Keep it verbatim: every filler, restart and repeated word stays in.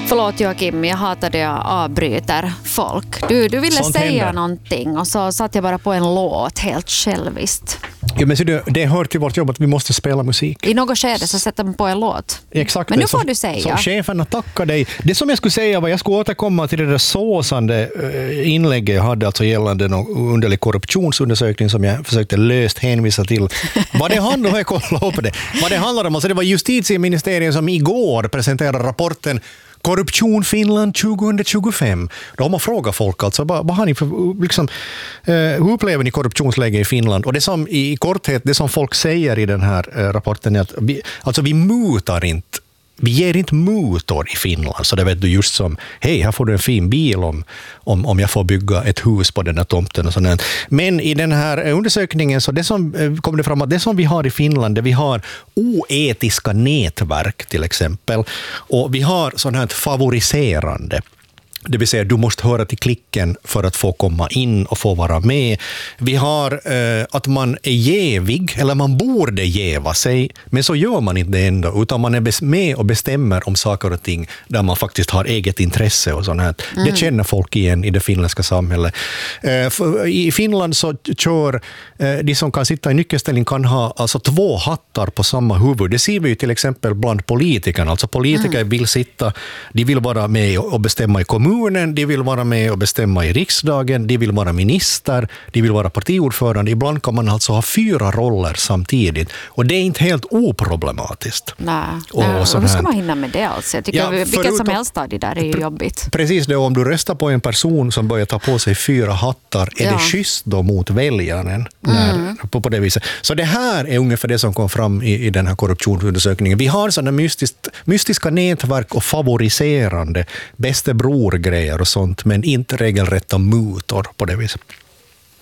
Förlåt Joakim, jag hatar det jag avbryter folk. Du, du ville Sånt säga händer. någonting och så satt jag bara på en låt helt själviskt. Ja, men så det, det hör till vårt jobb att vi måste spela musik. I något skede så sätter man på en låt. Exakt. Men nu det. får så, du säga. Så cheferna tackar dig. Det som jag skulle säga var jag skulle återkomma till det där såsande uh, inlägget jag hade alltså gällande någon underlig korruptionsundersökning som jag försökte löst hänvisa till. Vad det handlar om, jag kollar upp det. Vad det handlar om, alltså det var justitieministeriet som igår presenterade rapporten Korruption Finland tjugohundratjugofem. Då har man frågat folk alltså, vad, vad har ni för, liksom, eh, hur upplever ni korruptionsläge i Finland? Och det som i korthet, det som folk säger i den här eh, rapporten är att vi, alltså vi mutar inte. Vi ger inte mutor i Finland, så det vet du just som, hej, här får du en fin bil om, om, om jag får bygga ett hus på den här tomten och sådär. Men i den här undersökningen så det som kom det fram att det som vi har i Finland, det vi har oetiska nätverk till exempel, och vi har sådant här favoriserande. Det vill säga, du måste höra till klicken för att få komma in och få vara med. Vi har eh, att man är jävig, eller man borde jäva sig, men så gör man inte det ändå, utan man är med och bestämmer om saker och ting där man faktiskt har eget intresse och sånt här. Mm. Det känner folk igen i det finländska samhället. Eh, för, I Finland så kör eh, de som kan sitta i nyckelställning kan ha alltså två hattar på samma huvud. Det ser vi ju till exempel bland politikerna. Alltså politiker mm. vill sitta, de vill vara med och bestämma i kommunen. De vill vara med och bestämma i riksdagen, de vill vara minister, de vill vara partiordförande. Ibland kan man alltså ha fyra roller samtidigt. Och det är inte helt oproblematiskt. Nej, och nej. Och hur ska man hinna med det alltså? Jag tycker ja, vilket förutom, som helst av det där är ju jobbigt. Precis det, om du röstar på en person som börjar ta på sig fyra hattar, är ja. det schysst då mot väljaren? När, mm. på, på det viset. Så det här är ungefär det som kom fram i, i den här korruptionsundersökningen. Vi har sådana mystiskt, mystiska nätverk och favoriserande bästebror grejer och sånt, men inte regelrätta mutor på det viset.